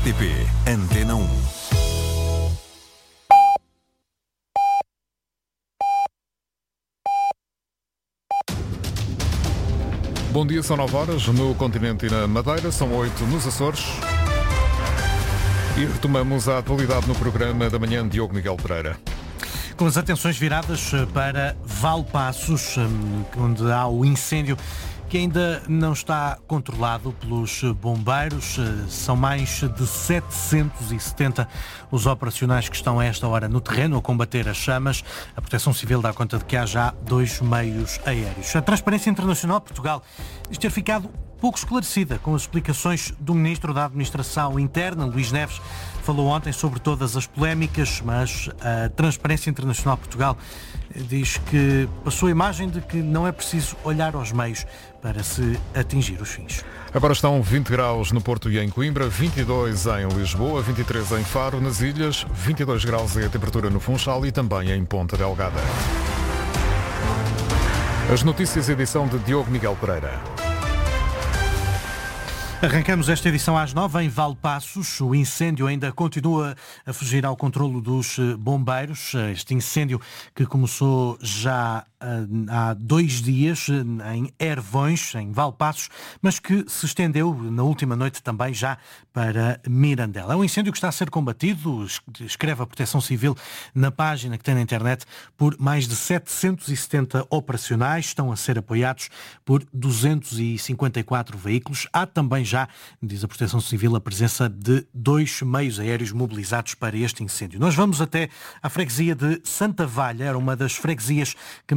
RTP Antena 1. Bom dia, são 9 horas no continente e na Madeira, são 8 nos Açores. E retomamos a atualidade no programa da manhã de Diogo Miguel Pereira. Com as atenções viradas para Valpaços, onde há o incêndio que ainda não está controlado pelos bombeiros. São mais de 770 os operacionais que estão a esta hora no terreno a combater as chamas. A Proteção Civil dá conta de que há já 2 meios aéreos. A Transparência Internacional Portugal diz ter ficado pouco esclarecida com as explicações do Ministro da Administração Interna, Luís Neves. Falou ontem sobre todas as polémicas, mas a Transparência Internacional Portugal diz que passou a imagem de que não é preciso olhar aos meios para se atingir os fins. Agora estão 20 graus no Porto e em Coimbra, 22 em Lisboa, 23 em Faro, nas Ilhas, 22 graus é a temperatura no Funchal e também em Ponta Delgada. As notícias, edição de Diogo Miguel Pereira. Arrancamos esta edição às 9 em Valpaços. O incêndio ainda continua a fugir ao controlo dos bombeiros. Este incêndio que começou já há 2 dias em Ervões, em Valpaços, mas que se estendeu na última noite também já para Mirandela. É um incêndio que está a ser combatido, escreve a Proteção Civil na página que tem na internet, por mais de 770 operacionais. Estão a ser apoiados por 254 veículos. Há também já, diz a Proteção Civil, a presença de 2 meios aéreos mobilizados para este incêndio. Nós vamos até à freguesia de Santa Valha, era uma das freguesias que